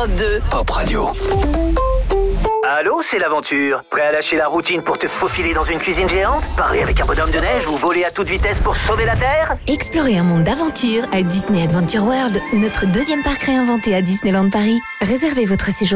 2. Pop Radio. Allô, c'est l'aventure. Prêt à lâcher la routine pour te faufiler dans une cuisine géante? Parler avec un bonhomme de neige ou voler à toute vitesse pour sauver la Terre? Explorez un monde d'aventure à Disney Adventure World, notre deuxième parc réinventé à Disneyland Paris. Réservez votre séjour